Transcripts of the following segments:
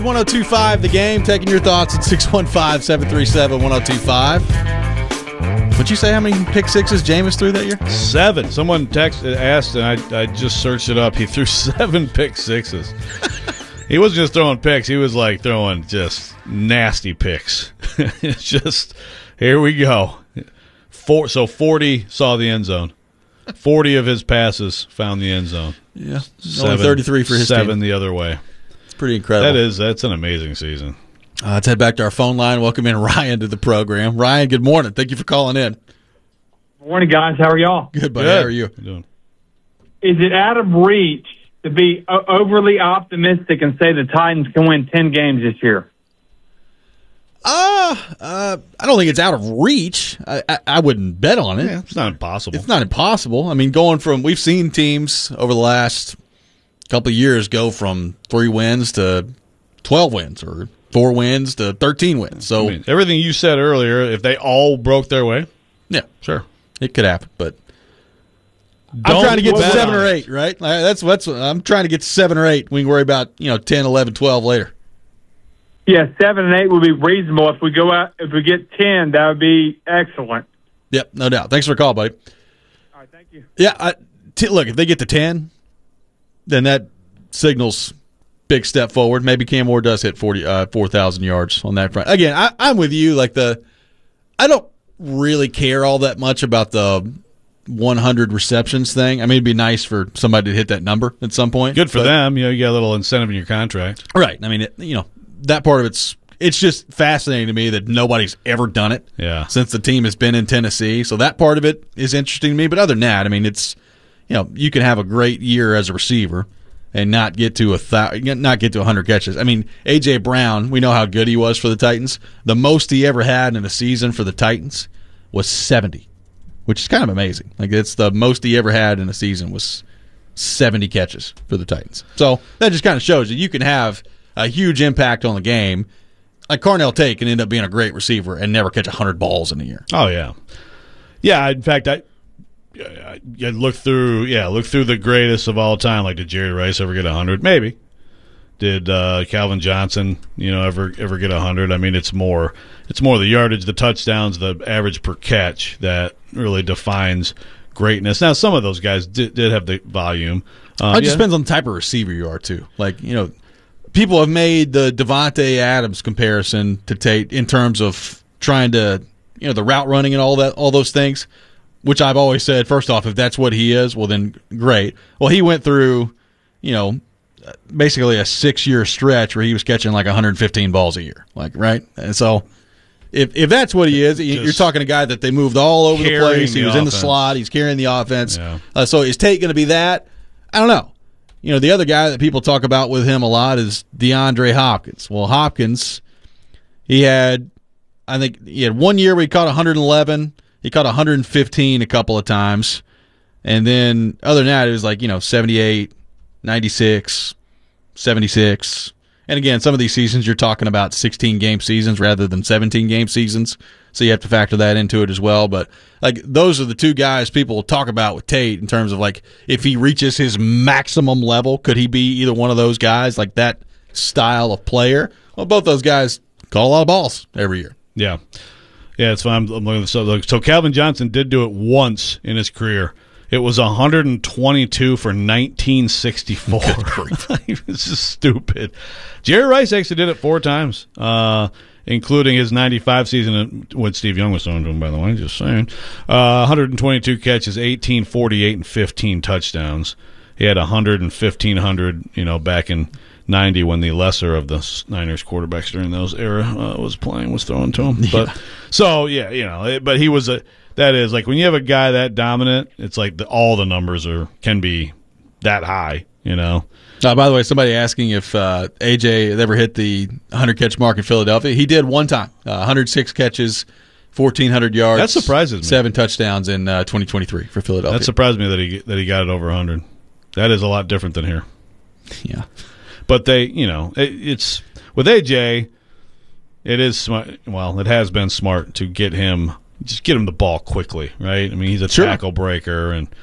1025 The Game, taking your thoughts at 615-737-1025. Would you say how many pick sixes Jameis threw that year? 7. Someone asked, and I just searched it up. He threw 7 pick sixes. He wasn't just throwing picks. He was like throwing just nasty picks. It's just, here we go. 40 saw the end zone. 40 of his passes found the end zone. Yeah, only 33 for his 7 team. the other way. It's pretty incredible. That's an amazing season. Let's head back to our phone line. Welcome in Ryan to the program. Ryan, good morning. Thank you for calling in. Morning, guys. How are y'all? Good, buddy. How are you? Doing? Is it out of reach to be overly optimistic and say the Titans can win 10 games this year? I don't think it's out of reach. I wouldn't bet on it. Yeah, it's not impossible. It's not impossible. I mean, we've seen teams over the last couple of years go from 3 wins to 12 wins or 4 wins to 13 wins. So I mean, everything you said earlier, if they all broke their way, yeah, sure, it could happen. But I'm trying to get to 7 or 8, right? That's I'm trying to get to 7 or 8. We can worry about 10, 11, 12 later. Yeah, 7 and 8 would be reasonable. If we go out, if we get 10, that would be excellent. Yep, no doubt. Thanks for the call, buddy. All right, thank you. Yeah, look, if they get to 10, then that signals big step forward. Maybe Cam Ward does hit 4,000 yards on that front. Again, I'm with you. I don't really care all that much about the 100 receptions thing. I mean, it'd be nice for somebody to hit that number at some point. good for them. You got a little incentive in your contract, right? I mean, that part of it's just fascinating to me that nobody's ever done it. Yeah. Since the team has been in Tennessee, so that part of it is interesting to me. But other than that, I mean, it's you can have a great year as a receiver and not get to 100 catches. I mean, A.J. Brown, we know how good he was for the Titans. The most he ever had in a season for the Titans was 70, which is kind of amazing. Like, it's the most he ever had in a season was 70 catches for the Titans. So that just kind of shows that you can have a huge impact on the game. Like Carnell Tate can end up being a great receiver and never catch 100 balls in a year. Oh yeah, yeah. In fact, I look through the greatest of all time. Like, did Jerry Rice ever get 100? Maybe. Did Calvin Johnson, ever get 100? I mean, it's more the yardage, the touchdowns, the average per catch that really defines greatness. Now, some of those guys did have the volume. It just depends on the type of receiver you are too. Like, people have made the Devontae Adams comparison to Tate in terms of trying to, the route running and all those things, which I've always said, first off, if that's what he is, well, then great. Well, he went through, basically a 6-year stretch where he was catching like 115 balls a year, like, right? And so if that's what he is, you're talking a guy that they moved all over the place. He was in the slot. He's carrying the offense. Yeah. So is Tate going to be that? I don't know. The other guy that people talk about with him a lot is DeAndre Hopkins. Well, Hopkins, he had 1 year where he caught 111. He caught 115 a couple of times. And then other than that, it was like, 78, 96, 76. And again, some of these seasons you're talking about 16-game seasons rather than 17-game seasons. So you have to factor that into it as well. But like, those are the two guys people talk about with Tate in terms of like, if he reaches his maximum level, could he be either one of those guys, like that style of player? Well, both those guys caught a lot of balls every year. Yeah. Yeah, it's fine. I'm looking at this up. So Calvin Johnson did do it once in his career. It was 122 for 1964. It's just stupid. Jerry Rice actually did it 4 times, including his 95 season when Steve Young was throwing to him, by the way, just saying. 122 catches, 18, 48, and 15 touchdowns. He had 100 and 1,500, back in 90 when the lesser of the Niners quarterbacks during those era was throwing to him. Yeah. But so, but he was that is like when you have a guy that dominant, it's like all the numbers can be that high, By the way, somebody asking if AJ ever hit the 100-catch mark in Philadelphia. He did one time. 106 catches, 1,400 yards. That surprises me. 7 touchdowns in 2023 for Philadelphia. That surprised me that he got it over 100. That is a lot different than here. Yeah. But they, it's with AJ, it is smart. Well, it has been smart to get him the ball quickly, right? I mean, he's a tackle breaker, and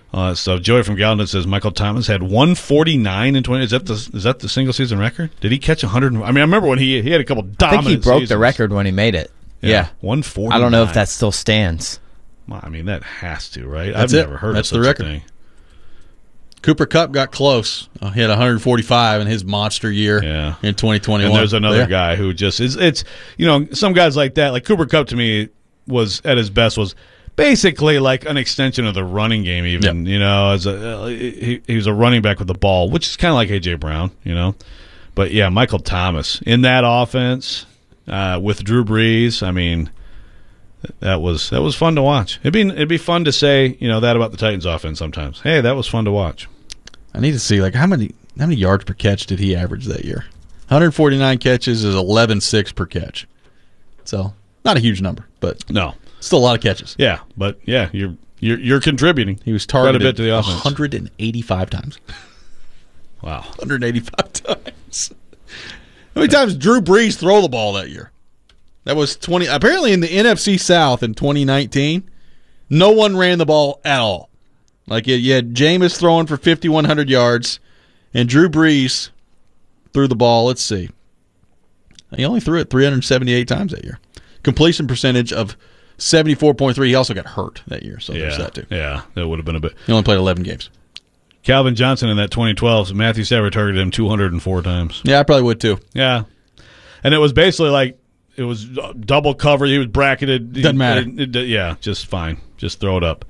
So Joey from Gallatin says Michael Thomas had 149 in 20. Is that the single season record? Did he catch 100? I mean, I remember when he had a couple dominant. I think he broke seasons. the record when he made it. Yeah. 149. I don't know if that still stands. Well, I mean, that has to, right? That's I've it. never heard That's of such the record. a thing. Cooper Kupp got close. He had 145 in his monster year in 2021. And there's another guy who just is. It's some guys like that, like Cooper Kupp to me was at his best was basically like an extension of the running game. Even as he was a running back with the ball, which is kind of like AJ Brown. But yeah, Michael Thomas in that offense with Drew Brees. I mean, that was fun to watch. It'd be fun to say that about the Titans offense sometimes. Hey, that was fun to watch. I need to see how many yards per catch did he average that year? 149 catches is 11.6 per catch. So not a huge number, but no, still a lot of catches. Yeah, but yeah, you're contributing. He was targeted quite a bit to the offense. 185 times. Wow, 185 times. How many times did Drew Brees throw the ball that year? That was 20. Apparently, in the NFC South in 2019, no one ran the ball at all. Like you had Jameis throwing for 5,100 yards, and Drew Brees threw the ball. Let's see, he only threw it 378 times that year. Completion percentage of 74.3. He also got hurt that year, so there's that too. Yeah, that would have been a bit. He only played 11 games. Calvin Johnson in that 2012, Matthew Stafford targeted him 204 times. Yeah, I probably would too. Yeah, and it was basically like it was double cover. He was bracketed. Doesn't matter. Yeah, just fine. Just throw it up.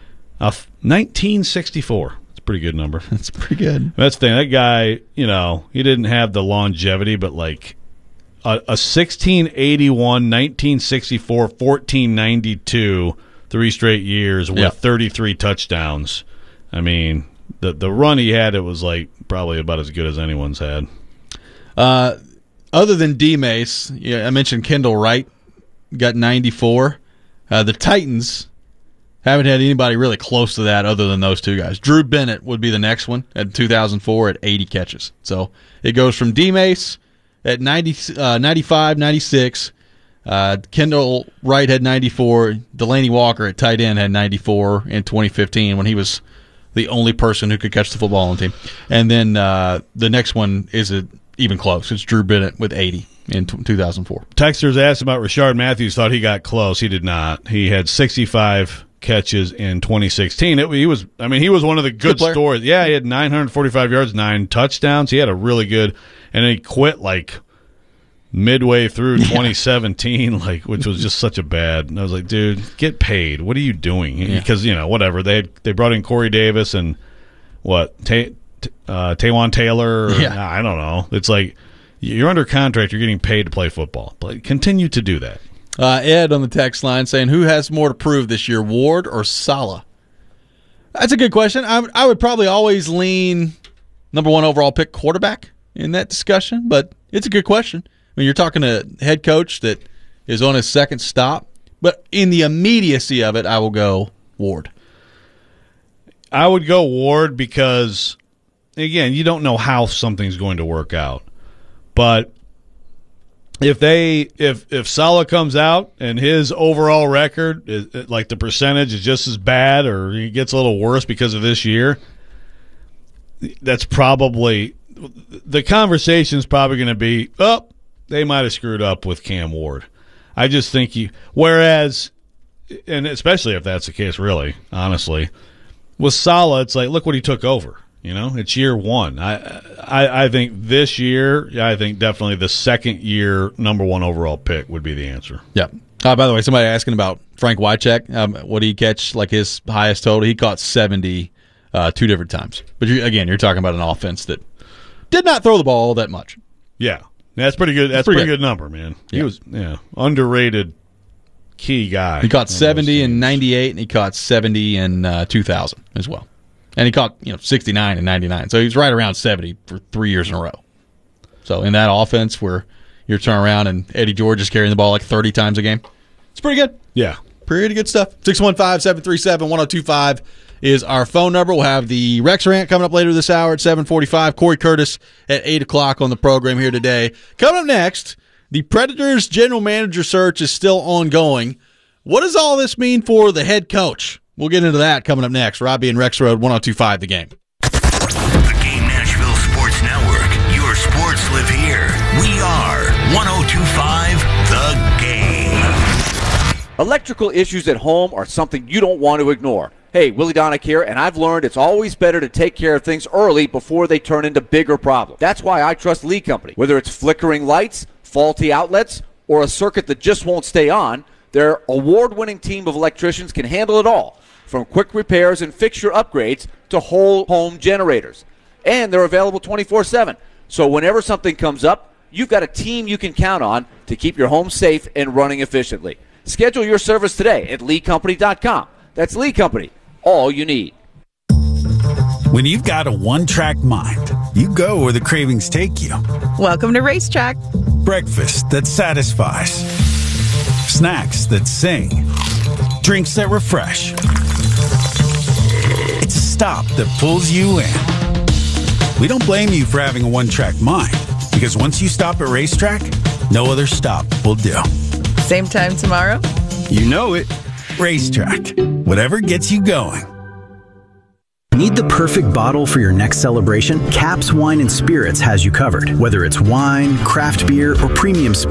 1964. That's a pretty good number. That's pretty good. That's the thing. That guy, he didn't have the longevity, but like a 1681, 1964, 1492, 3 straight years with 33 touchdowns. I mean, the run he had, it was like probably about as good as anyone's had. Other than D-Mace, I mentioned Kendall Wright, got 94. The Titans haven't had anybody really close to that other than those two guys. Drew Bennett would be the next one at 2004 at 80 catches. So it goes from D-Mace at 95, 96. Kendall Wright had 94. Delaney Walker at tight end had 94 in 2015 when he was the only person who could catch the football on the team. And then the next one isn't even close. It's Drew Bennett with 80 in 2004. Texters asked about Rashard Matthews. Thought he got close. He did not. He had 65 catches in 2016. He was one of the good stories. Yeah, he had 945 yards, 9 touchdowns. He had a really good, and then he quit like midway through 2017, which was just such a bad. And I was like, dude, get paid. What are you doing? Because whatever they brought in Corey Davis and Taywan Taylor. I don't know. It's like you're under contract. You're getting paid to play football. But continue to do that. Ed on the text line saying, who has more to prove this year, Ward or Saleh? That's a good question. I would probably always lean number 1 overall pick quarterback in that discussion, but it's a good question. I mean, you're talking to a head coach that is on his second stop, but in the immediacy of it, I will go Ward. I would go Ward because, again, you don't know how something's going to work out. But if Saleh comes out and his overall record is like the percentage is just as bad or he gets a little worse because of this year, that's probably the conversation's probably going to be, they might have screwed up with Cam Ward. I just think whereas, and especially if that's the case, really, honestly, with Saleh, it's like, look what he took over. It's year 1. I think this year, I think definitely the second year number 1 overall pick would be the answer. Yeah. By the way, somebody asking about Frank Wycheck. What did he catch? Like his highest total? He caught 70 2 different times. But you're talking about an offense that did not throw the ball all that much. Yeah. That's pretty good. That's pretty good number, man. He was underrated key guy. He caught 70 in 98, and he caught 70 in 2000 as well. And he caught 69 and 99. So he was right around 70 for 3 years in a row. So in that offense where you're turning around and Eddie George is carrying the ball like 30 times a game, it's pretty good. Yeah. Pretty good stuff. 615-737-1025 is our phone number. We'll have the Rex Rant coming up later this hour at 7:45. Corey Curtis at 8 o'clock on the program here today. Coming up next, the Predators general manager search is still ongoing. What does all this mean for the head coach? We'll get into that coming up next. Robbie and Rex Road, 102.5 The Game. The Game Nashville Sports Network. Your sports live here. We are 102.5 The Game. Electrical issues at home are something you don't want to ignore. Hey, Willie Donick here, and I've learned it's always better to take care of things early before they turn into bigger problems. That's why I trust Lee Company. Whether it's flickering lights, faulty outlets, or a circuit that just won't stay on, their award-winning team of electricians can handle it all, from quick repairs and fixture upgrades to whole home generators. And they're available 24/7. So whenever something comes up, you've got a team you can count on to keep your home safe and running efficiently. Schedule your service today at LeeCompany.com. That's Lee Company. All you need. When you've got a one-track mind, you go where the cravings take you. Welcome to Racetrack. Breakfast that satisfies. Snacks that sing. Drinks that refresh. It's a stop that pulls you in. We don't blame you for having a one-track mind, because once you stop at Racetrack, no other stop will do. Same time tomorrow? You know it. Racetrack. Whatever gets you going. Need the perfect bottle for your next celebration? Caps Wine and Spirits has you covered. Whether it's wine, craft beer, or premium spirits.